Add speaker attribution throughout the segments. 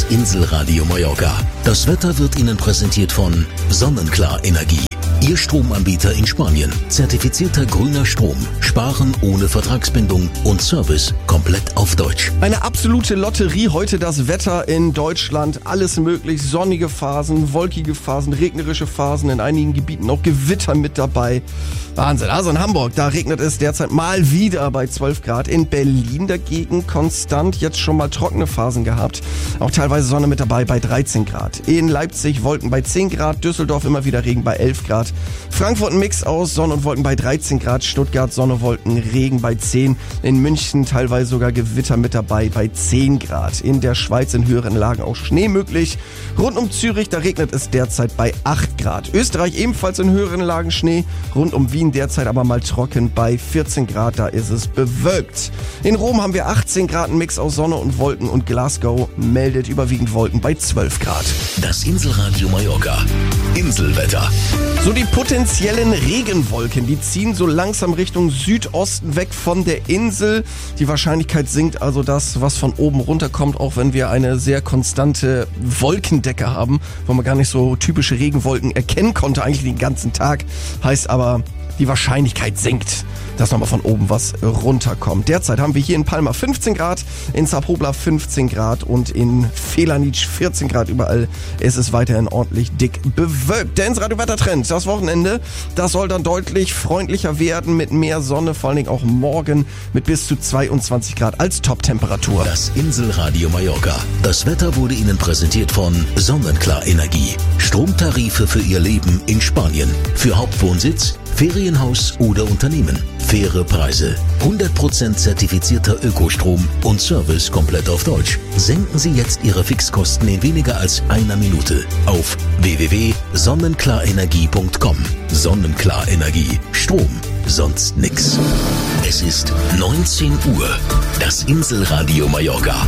Speaker 1: Inselradio Mallorca. Das Wetter wird Ihnen präsentiert von Sonnenklar Energie. Ihr Stromanbieter in Spanien. Zertifizierter grüner Strom. Sparen ohne Vertragsbindung und Service komplett auf Deutsch.
Speaker 2: Eine absolute Lotterie heute das Wetter in Deutschland. Alles möglich. Sonnige Phasen, wolkige Phasen, regnerische Phasen. In einigen Gebieten auch Gewitter mit dabei. Wahnsinn. Also in Hamburg, da regnet es derzeit mal wieder bei 12 Grad. In Berlin dagegen konstant jetzt schon mal trockene Phasen gehabt. Auch teilweise Sonne mit dabei bei 13 Grad. In Leipzig Wolken bei 10 Grad. Düsseldorf immer wieder Regen bei 11 Grad. Frankfurt ein Mix aus Sonne und Wolken bei 13 Grad, Stuttgart Sonne, Wolken, Regen bei 10, in München teilweise sogar Gewitter mit dabei bei 10 Grad. In der Schweiz in höheren Lagen auch Schnee möglich. Rund um Zürich, da regnet es derzeit bei 8 Grad. Österreich ebenfalls in höheren Lagen Schnee, rund um Wien derzeit aber mal trocken bei 14 Grad, da ist es bewölkt. In Rom haben wir 18 Grad, ein Mix aus Sonne und Wolken und Glasgow meldet überwiegend Wolken bei 12 Grad.
Speaker 1: Das Inselradio Mallorca. Inselwetter.
Speaker 2: So, die potenziellen Regenwolken, die ziehen so langsam Richtung Südosten weg von der Insel. Die Wahrscheinlichkeit sinkt also das, was von oben runterkommt, auch wenn wir eine sehr konstante Wolkendecke haben, wo man gar nicht so typische Regenwolken erkennen konnte, eigentlich den ganzen Tag. Heißt aber, die Wahrscheinlichkeit sinkt, dass nochmal von oben was runterkommt. Derzeit haben wir hier in Palma 15 Grad, in Sapobla 15 Grad und in Felanitsch 14 Grad. Überall ist es weiterhin ordentlich dick bewölkt. Der Insel-Radio-Wettertrend, das Wochenende, das soll dann deutlich freundlicher werden mit mehr Sonne, vor allen Dingen auch morgen mit bis zu 22 Grad als Top-Temperatur.
Speaker 1: Das Inselradio Mallorca. Das Wetter wurde Ihnen präsentiert von Sonnenklar Energie. Stromtarife für Ihr Leben in Spanien. Für Hauptwohnsitz, Ferienhaus oder Unternehmen. Faire Preise, 100% zertifizierter Ökostrom und Service komplett auf Deutsch. Senken Sie jetzt Ihre Fixkosten in weniger als einer Minute auf www.sonnenklarenergie.com. Sonnenklar Energie. Strom, sonst nix. Es ist 19 Uhr. Das Inselradio Mallorca.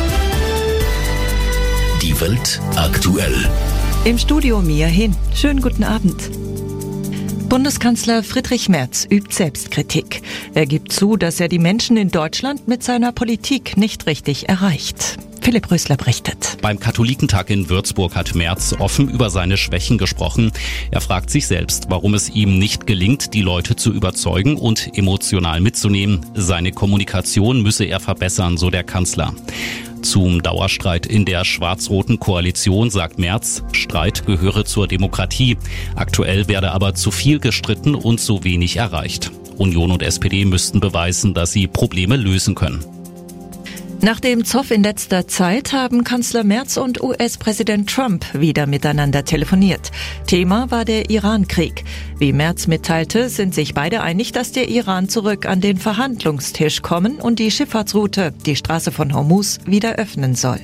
Speaker 1: Die Welt aktuell.
Speaker 3: Im Studio Mia Hin. Schönen guten Abend. Bundeskanzler Friedrich Merz übt Selbstkritik. Er gibt zu, dass er die Menschen in Deutschland mit seiner Politik nicht richtig erreicht. Philipp Rösler berichtet.
Speaker 4: Beim Katholikentag in Würzburg hat Merz offen über seine Schwächen gesprochen. Er fragt sich selbst, warum es ihm nicht gelingt, die Leute zu überzeugen und emotional mitzunehmen. Seine Kommunikation müsse er verbessern, so der Kanzler. Zum Dauerstreit in der schwarz-roten Koalition sagt Merz, Streit gehöre zur Demokratie. Aktuell werde aber zu viel gestritten und zu wenig erreicht. Union und SPD müssten beweisen, dass sie Probleme lösen können.
Speaker 3: Nach dem Zoff in letzter Zeit haben Kanzler Merz und US-Präsident Trump wieder miteinander telefoniert. Thema war der Iran-Krieg. Wie Merz mitteilte, sind sich beide einig, dass der Iran zurück an den Verhandlungstisch kommen und die Schifffahrtsroute, die Straße von Hormuz, wieder öffnen soll.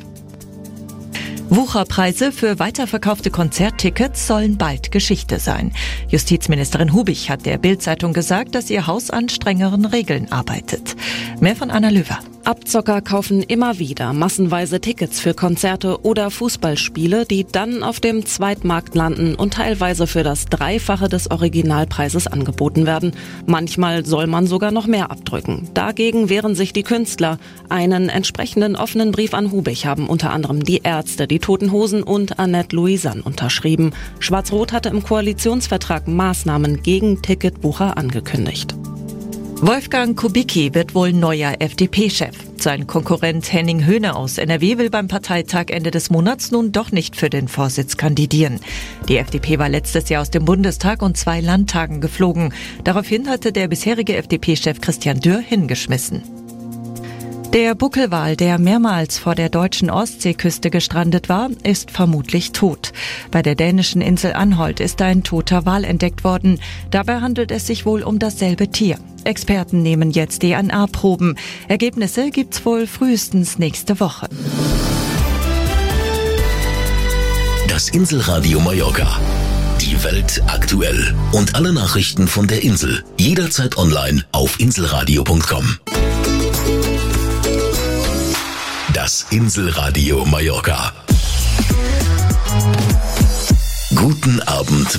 Speaker 3: Wucherpreise für weiterverkaufte Konzerttickets sollen bald Geschichte sein. Justizministerin Hubich hat der Bild-Zeitung gesagt, dass ihr Haus an strengeren Regeln arbeitet. Mehr von Anna Löwer.
Speaker 5: Abzocker kaufen immer wieder massenweise Tickets für Konzerte oder Fußballspiele, die dann auf dem Zweitmarkt landen und teilweise für das Dreifache des Originalpreises angeboten werden. Manchmal soll man sogar noch mehr abdrücken. Dagegen wehren sich die Künstler. Einen entsprechenden offenen Brief an Hubich haben unter anderem die Ärzte, die Toten Hosen und Annette Louisanne unterschrieben. Schwarz-Rot hatte im Koalitionsvertrag Maßnahmen gegen Ticketbucher angekündigt.
Speaker 3: Wolfgang Kubicki wird wohl neuer FDP-Chef. Sein Konkurrent Henning Höhne aus NRW will beim Parteitag Ende des Monats nun doch nicht für den Vorsitz kandidieren. Die FDP war letztes Jahr aus dem Bundestag und 2 Landtagen geflogen. Daraufhin hatte der bisherige FDP-Chef Christian Dürr hingeschmissen. Der Buckelwal, der mehrmals vor der deutschen Ostseeküste gestrandet war, ist vermutlich tot. Bei der dänischen Insel Anholt ist ein toter Wal entdeckt worden. Dabei handelt es sich wohl um dasselbe Tier. Experten nehmen jetzt DNA-Proben. Ergebnisse gibt's wohl frühestens nächste Woche.
Speaker 1: Das Inselradio Mallorca. Die Welt aktuell. Und alle Nachrichten von der Insel. Jederzeit online auf inselradio.com. Das Inselradio Mallorca. Guten Abend.